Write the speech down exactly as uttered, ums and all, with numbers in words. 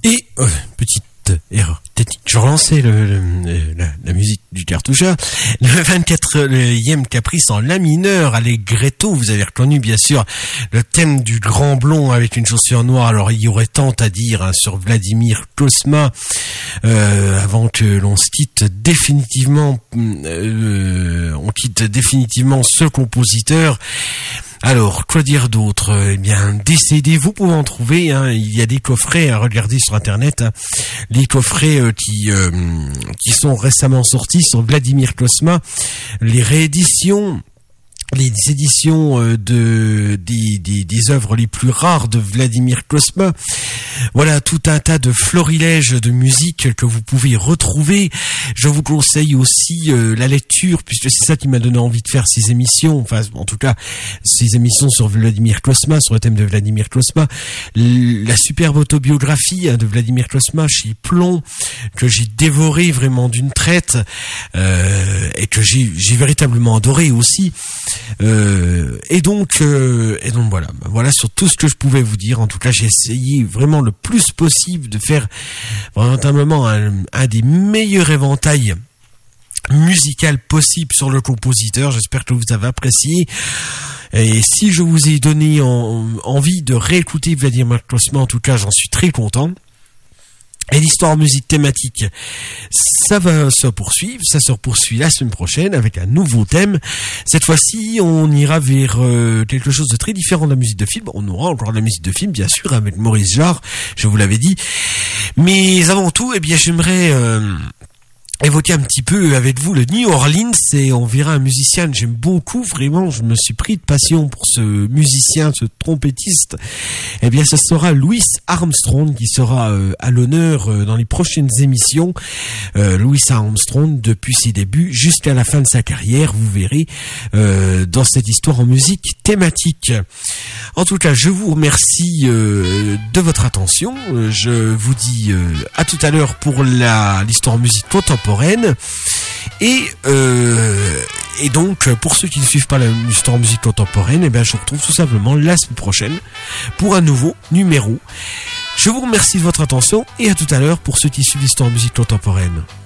Et euh, petite erreur technique, je relançais le, le, la, la musique du cartoucheur. Le vingt-quatrième caprice en la mineur, Allegretto. Vous avez reconnu bien sûr le thème du grand blond avec une chaussure noire. Alors il y aurait tant à dire hein, sur Vladimir Cosma euh, avant que l'on se quitte définitivement. Euh, on quitte définitivement ce compositeur. Alors, quoi dire d'autre? Eh bien, des C D, vous pouvez en trouver. Hein. Il y a des coffrets à regarder sur Internet. Hein. Les coffrets euh, qui euh, qui sont récemment sortis sur Vladimir Cosma. Les rééditions, les éditions euh, de des, des des œuvres les plus rares de Vladimir Cosma. Voilà, tout un tas de florilèges de musique que vous pouvez retrouver. Je vous conseille aussi euh, la lecture, puisque c'est ça qui m'a donné envie de faire ces émissions, enfin en tout cas ces émissions sur Vladimir Cosma, sur le thème de Vladimir Cosma. La superbe autobiographie hein, de Vladimir Cosma chez Plomb, que j'ai dévoré vraiment d'une traite, euh, et que j'ai, j'ai véritablement adoré aussi. Euh, et donc, euh, et donc voilà, voilà sur tout ce que je pouvais vous dire. En tout cas, j'ai essayé vraiment le plus possible de faire véritablement un, un des meilleurs éventails musical possible sur le compositeur. J'espère que vous avez apprécié. Et si je vous ai donné en, envie de réécouter Vladimir Cosma, en tout cas, j'en suis très content. Et l'histoire en musique thématique, ça va se poursuivre, ça se poursuit la semaine prochaine avec un nouveau thème. Cette fois-ci, on ira vers euh, quelque chose de très différent de la musique de film. On aura encore de la musique de film, bien sûr, avec Maurice Jarre, je vous l'avais dit. Mais avant tout, eh bien, j'aimerais euh, évoquer un petit peu avec vous le New Orleans, et on verra un musicien que j'aime beaucoup, vraiment, je me suis pris de passion pour ce musicien, ce trompettiste. Eh bien, ce sera Louis Armstrong qui sera euh, à l'honneur euh, dans les prochaines émissions. Euh, Louis Armstrong, depuis ses débuts jusqu'à la fin de sa carrière, vous verrez euh, dans cette histoire en musique thématique. En tout cas, je vous remercie euh, de votre attention. Je vous dis euh, à tout à l'heure pour la l'histoire en musique contemporaine. Et euh, et donc pour ceux qui ne suivent pas l'histoire en musique contemporaine, eh bien je vous retrouve tout simplement la semaine prochaine pour un nouveau numéro. Je vous remercie de votre attention et à tout à l'heure pour ceux qui suivent l'histoire en musique contemporaine.